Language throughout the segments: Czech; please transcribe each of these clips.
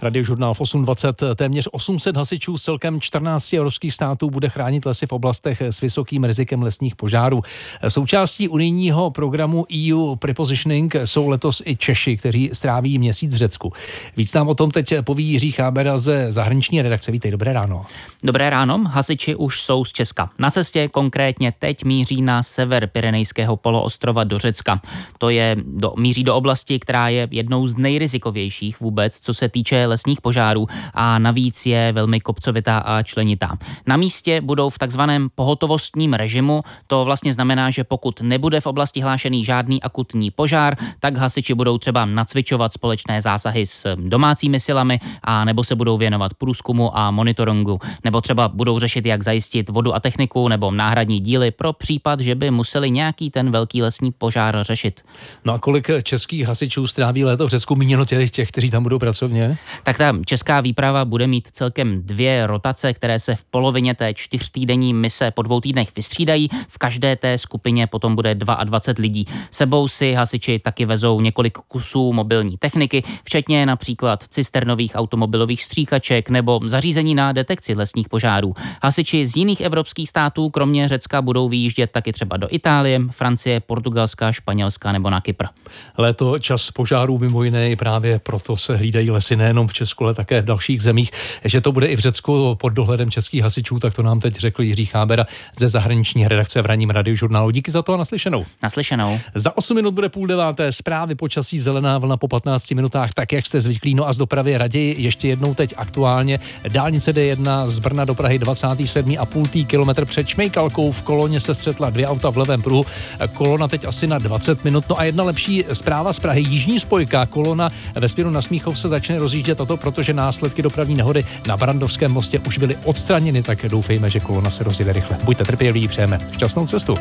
Radiožurnál v 8.20. Téměř 800 hasičů z celkem 14 evropských států bude chránit lesy v oblastech s vysokým rizikem lesních požárů. Součástí unijního programu EU Prepositioning jsou letos i Češi, kteří stráví měsíc v Řecku. Víc nám o tom teď poví Jiří Chábera ze zahraniční redakce. Vítej, dobré ráno. Dobré ráno, hasiči už jsou z Česka. Na cestě konkrétně teď míří na sever Pyrenejského poloostrova do Řecka. Míří do oblasti, která je jednou z nejrizikovějších vůbec, co se týče lesních požárů a navíc je velmi kopcovitá a členitá. Na místě budou v takzvaném pohotovostním režimu. To vlastně znamená, že pokud nebude v oblasti hlášený žádný akutní požár, tak hasiči budou třeba nacvičovat společné zásahy s domácími silami a nebo se budou věnovat průzkumu a monitoringu, nebo třeba budou řešit, jak zajistit vodu a techniku nebo náhradní díly pro případ, že by museli nějaký ten velký lesní požár řešit. No a kolik českých hasičů stráví léto v Řecku, míněno těch, kteří tam budou pracovně? Tak ta česká výprava bude mít celkem 2 rotace, které se v polovině té 4týdenní mise po 2 týdnech vystřídají. V každé té skupině potom bude 22 lidí. Sebou si hasiči taky vezou několik kusů mobilní techniky, včetně například cisternových automobilových stříkaček nebo zařízení na detekci lesních požárů. Hasiči z jiných evropských států, kromě Řecka, budou vyjíždět taky třeba do Itálie, Francie, Portugalska, Španělska nebo na Kypr. Léto čas požárů mimo jiné, i právě proto se hlídají lesy nejenom v Česku, ale také v dalších zemích. Že to bude i v Řecku pod dohledem českých hasičů, tak to nám teď řekl Jiří Chábera ze zahraniční redakce v ranním Radiožurnálu. Díky za to a naslyšenou. Naslyšenou. Za 8 minut bude 8:30. Zprávy počasí, zelená vlna po 15 minutách, tak jak jste zvyklí. No a z dopravy raději ještě jednou teď aktuálně. Dálnice D1 z Brna do Prahy 27,5 kilometr před Šmejkalkou. V koloně se střetla 2 auta v levém pruhu. Kolona teď asi na 20 minut. No a jedna lepší zpráva z Prahy. Jižní spojka, kolona ve směru na Smíchov se začne rozjíždět, a to protože následky dopravní nehody na Brandovském mostě už byly odstraněny, tak doufejme, že kolona se rozjede rychle. Buďte trpěliví, přejeme šťastnou cestu.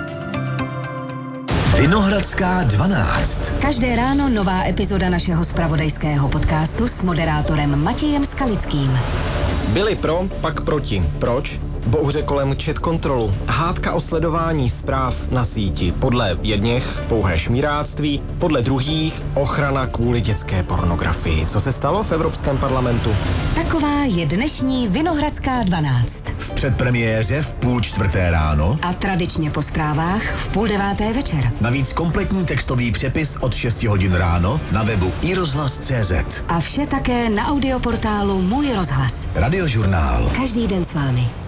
Vinohradská 12. Každé ráno nová epizoda našeho zpravodajského podcastu s moderátorem Matějem Skalickým. Byli pro, pak proti. Proč? Bouře kolem chat kontrolu, hádka o sledování zpráv na síti. Podle jedněch pouhé šmíráctví, podle druhých ochrana kvůli dětské pornografii. Co se stalo v Evropském parlamentu? Taková je dnešní Vinohradská 12. V předpremiéře v 3:30 ráno A tradičně po zprávách v 8:30 večer. navíc kompletní textový přepis od 6 hodin ráno na webu iRozhlas.cz. A vše také na audioportálu Můj rozhlas. Radiožurnál. Každý den s vámi.